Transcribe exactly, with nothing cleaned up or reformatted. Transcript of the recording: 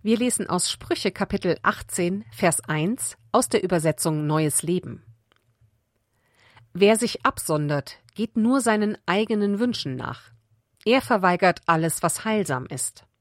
Wir lesen aus Sprüche Kapitel achtzehn, Vers eins aus der Übersetzung Neues Leben. Wer sich absondert, geht nur seinen eigenen Wünschen nach. Er verweigert alles, was heilsam ist.